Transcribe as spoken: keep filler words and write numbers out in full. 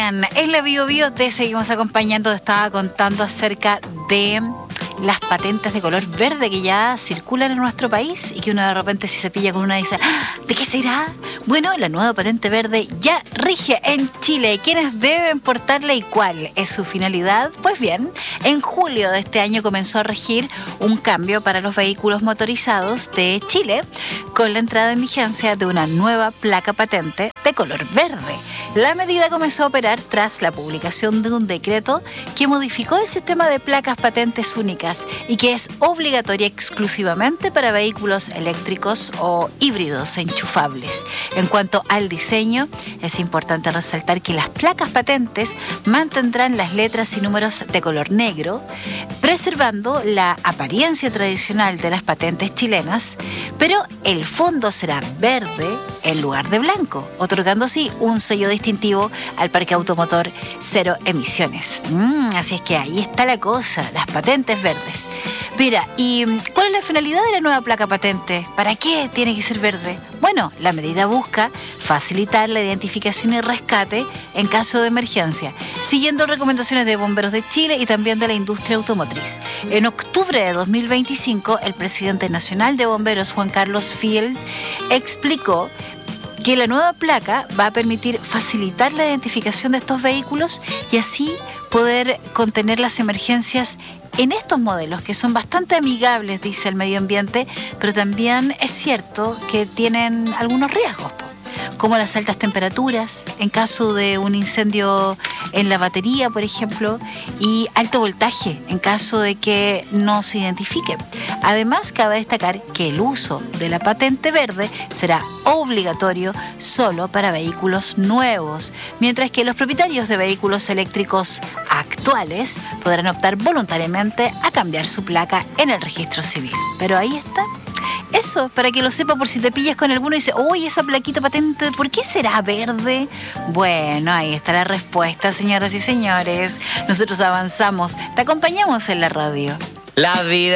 Bien, en la Bio Bio te seguimos acompañando. Te estaba contando acerca de las patentes de color verde que ya circulan en nuestro país y que uno de repente si se pilla con una dice, ¡ah! ¿De qué será? Bueno, la nueva patente verde ya rige en Chile. ¿Quiénes deben portarla y cuál es su finalidad? Pues bien, en julio de este año comenzó a regir un cambio para los vehículos motorizados de Chile con la entrada en vigencia de una nueva placa patente de color verde. La medida comenzó a operar tras la publicación de un decreto que modificó el sistema de placas patentes únicas y que es obligatoria exclusivamente para vehículos eléctricos o híbridos enchufables. En cuanto al diseño, es importante resaltar que las placas patentes mantendrán las letras y números de color negro, preservando la apariencia tradicional de las patentes chilenas, pero el fondo será verde en lugar de blanco, otorgando así un sello distintivo al parque automotor cero emisiones. Mm, así es que ahí está la cosa, las patentes verdes. Mira, ¿y cuál es la finalidad de la nueva placa patente? ¿Para qué tiene que ser verde? Bueno, la medida busca facilitar la identificación y rescate en caso de emergencia, siguiendo recomendaciones de Bomberos de Chile y también de la industria automotriz. En octubre de dos mil veinticinco, el presidente nacional de Bomberos, Juan Carlos Field, explicó que la nueva placa va a permitir facilitar la identificación de estos vehículos y así poder contener las emergencias en estos modelos que son bastante amigables, dice el medio ambiente, pero también es cierto que tienen algunos riesgos, como las altas temperaturas, en caso de un incendio en la batería, por ejemplo, y alto voltaje, en caso de que no se identifique. Además, cabe destacar que el uso de la patente verde será obligatorio solo para vehículos nuevos, mientras que los propietarios de vehículos eléctricos actuales podrán optar voluntariamente a cambiar su placa en el registro civil. Pero ahí está. Eso, para que lo sepa por si te pillas con alguno y dices, uy, esa plaquita patente, ¿por qué será verde? Bueno, ahí está la respuesta, señoras y señores. Nosotros avanzamos, te acompañamos en la radio. La vida